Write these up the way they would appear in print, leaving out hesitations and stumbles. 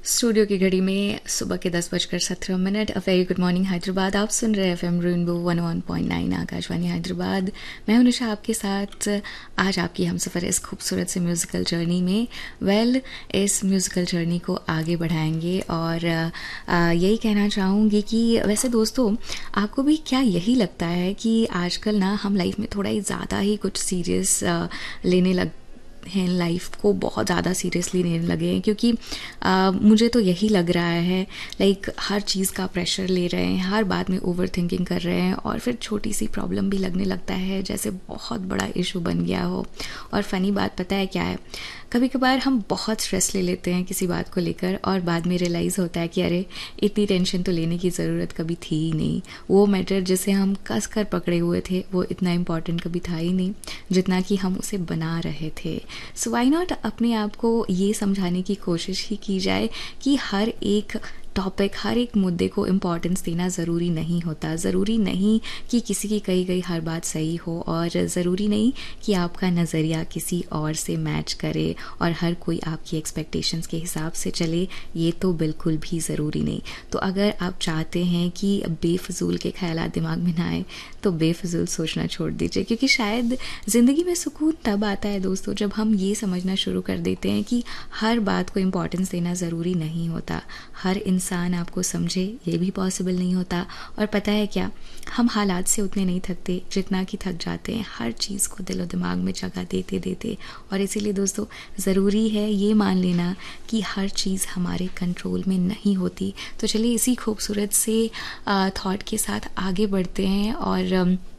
Studio की घड़ी में सुबह के 10:17। A very good morning Hyderabad. आप सुन रहे FM रेनबो 101.9 आकाशवाणी हैदराबाद। मैं हूं निशा आपके साथ। आज आपकी हम सफ़र इस खूबसूरत से म्यूज़िकल जर्नी में इस म्यूज़िकल जर्नी को आगे बढ़ाएंगे और यही कहना चाहूँगी कि वैसे दोस्तों, आपको भी क्या यही लगता है कि आजकल ना हम लाइफ में थोड़ा ही ज़्यादा ही कुछ सीरियस लेने लग हैं, लाइफ को बहुत ज़्यादा सीरियसली लेने लगे हैं? क्योंकि मुझे तो यही लग रहा है, लाइक हर चीज़ का प्रेशर ले रहे हैं, हर बात में ओवर थिंकिंग कर रहे हैं और फिर छोटी सी प्रॉब्लम भी लगने लगता है जैसे बहुत बड़ा इशू बन गया हो। और फ़नी बात पता है क्या है, कभी कभार हम बहुत स्ट्रेस ले लेते हैं किसी बात को लेकर और बाद में रियलाइज़ होता है कि अरे, इतनी टेंशन तो लेने की ज़रूरत कभी थी ही नहीं। वो मैटर जिसे हम कस कर पकड़े हुए थे वो इतना इम्पॉर्टेंट कभी था ही नहीं जितना कि हम उसे बना रहे थे। सो वाई नॉट अपने आप को ये समझाने की कोशिश ही की जाए कि हर एक टॉपिक, हर एक मुद्दे को इम्पॉर्टेंस देना ज़रूरी नहीं होता। ज़रूरी नहीं कि किसी की कही गई हर बात सही हो और ज़रूरी नहीं कि आपका नज़रिया किसी और से मैच करे और हर कोई आपकी एक्सपेक्टेशंस के हिसाब से चले, ये तो बिल्कुल भी ज़रूरी नहीं। तो अगर आप चाहते हैं कि बेफजूल के ख्यालात दिमाग में ना आए तो बेफजूल सोचना छोड़ दीजिए, क्योंकि शायद ज़िंदगी में सुकून तब आता है दोस्तों जब हम ये समझना शुरू कर देते हैं कि हर बात को इम्पॉर्टेंस देना ज़रूरी नहीं होता। हर इंसान आपको समझे ये भी पॉसिबल नहीं होता। और पता है क्या, हम हालात से उतने नहीं थकते जितना कि थक जाते हैं हर चीज़ को दिलो दिमाग में जगह देते देते। और इसीलिए दोस्तों, ज़रूरी है ये मान लेना कि हर चीज़ हमारे कंट्रोल में नहीं होती। तो चलिए इसी खूबसूरत से थॉट के साथ आगे बढ़ते हैं और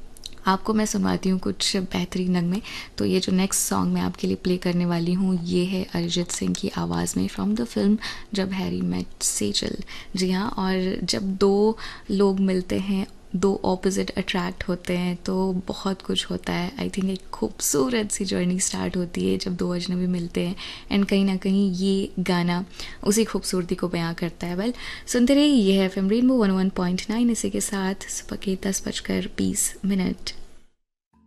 आपको मैं सुनवाती हूँ कुछ बेहतरीन नगमे। तो ये जो नेक्स्ट सॉन्ग मैं आपके लिए प्ले करने वाली हूँ ये है अरिजीत सिंह की आवाज़ में, फ्रॉम द फिल्म जब हैरी मेट सेजल। जी हाँ, और जब दो लोग मिलते हैं, दो ऑपोजिट अट्रैक्ट होते हैं तो बहुत कुछ होता है। आई थिंक एक खूबसूरत सी जर्नी स्टार्ट होती है जब दो अजनबी मिलते हैं एंड कहीं ना कहीं ये गाना उसी खूबसूरती को बयां करता है। वेल, सुनते रहिए, ये है FM रेनबो 101.9। इसी के साथ सुबह के 10:20।